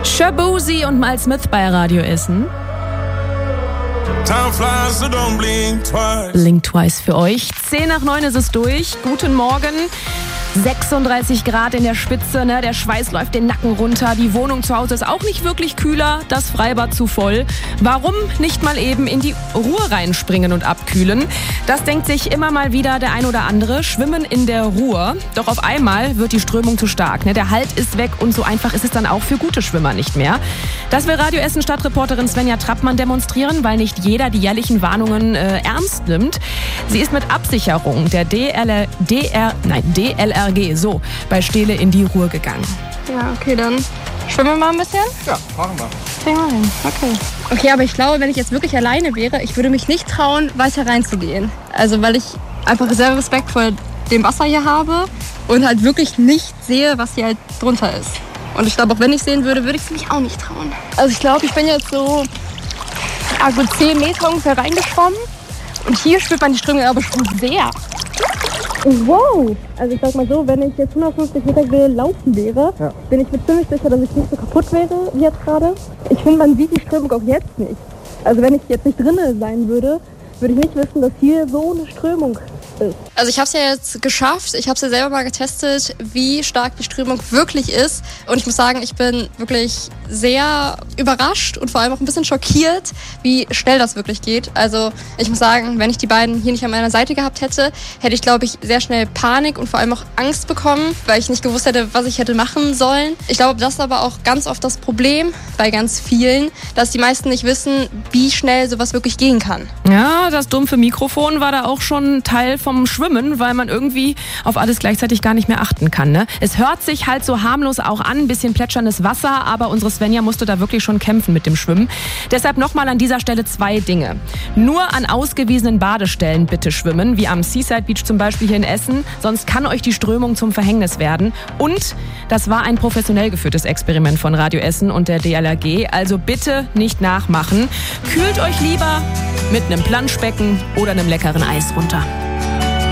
Shaboozey und Miles Smith bei Radio Essen. Time flies, so don't blink twice. Blink twice für euch. 8:10 ist es durch. Guten Morgen. 36 Grad in der Spitze, ne? Der Schweiß läuft den Nacken runter. Die Wohnung zu Hause ist auch nicht wirklich kühler, das Freibad zu voll. Warum nicht mal eben in die Ruhr reinspringen und abkühlen? Das denkt sich immer mal wieder der ein oder andere. Schwimmen in der Ruhr. Doch auf einmal wird die Strömung zu stark, ne? Der Halt ist weg und so einfach ist es dann auch für gute Schwimmer nicht mehr. Das will Radio Essen Stadtreporterin Svenja Trappmann demonstrieren, weil nicht jeder die jährlichen Warnungen ernst nimmt. Sie ist mit Absicherung der DLRG bei Stehle in die Ruhr gegangen. Ja, okay, dann schwimmen wir mal ein bisschen? Ja, machen wir. Kriegen wir hin, okay. Okay, aber ich glaube, wenn ich jetzt wirklich alleine wäre, ich würde mich nicht trauen, weiter reinzugehen. Also, weil ich einfach sehr Respekt vor dem Wasser hier habe und halt wirklich nicht sehe, was hier halt drunter ist. Und ich glaube, auch wenn ich sehen würde, würde ich es mich auch nicht trauen. Also ich glaube, ich bin jetzt so 10 Meter ungefähr reingeschwommen. Und hier spürt man die Strömung aber schon sehr. Wow! Also ich sag mal so, wenn ich jetzt 150 Meter gelaufen wäre, bin ich mir ziemlich sicher, dass ich nicht so kaputt wäre wie jetzt gerade. Ich finde, man sieht die Strömung auch jetzt nicht. Also wenn ich jetzt nicht drinnen sein würde, würde ich nicht wissen, dass hier so eine Strömung ist. Also ich habe es ja jetzt geschafft. Ich habe es ja selber mal getestet, wie stark die Strömung wirklich ist. Und ich muss sagen, ich bin wirklich sehr überrascht und vor allem auch ein bisschen schockiert, wie schnell das wirklich geht. Also ich muss sagen, wenn ich die beiden hier nicht an meiner Seite gehabt hätte, hätte ich, glaube ich, sehr schnell Panik und vor allem auch Angst bekommen, weil ich nicht gewusst hätte, was ich hätte machen sollen. Ich glaube, das ist aber auch ganz oft das Problem bei ganz vielen, dass die meisten nicht wissen, wie schnell sowas wirklich gehen kann. Ja, das dumpfe Mikrofon war da auch schon Teil vom Schwimmen, weil man irgendwie auf alles gleichzeitig gar nicht mehr achten kann. Ne? Es hört sich halt so harmlos auch an, ein bisschen plätscherndes Wasser, aber unsere Svenja musste da wirklich schon kämpfen mit dem Schwimmen. Deshalb nochmal an dieser Stelle 2 Dinge. Nur an ausgewiesenen Badestellen bitte schwimmen, wie am Seaside Beach zum Beispiel hier in Essen, sonst kann euch die Strömung zum Verhängnis werden. Und das war ein professionell geführtes Experiment von Radio Essen und der DLRG, also bitte nicht nachmachen. Kühlt euch lieber mit einem Planschbecken oder einem leckeren Eis runter.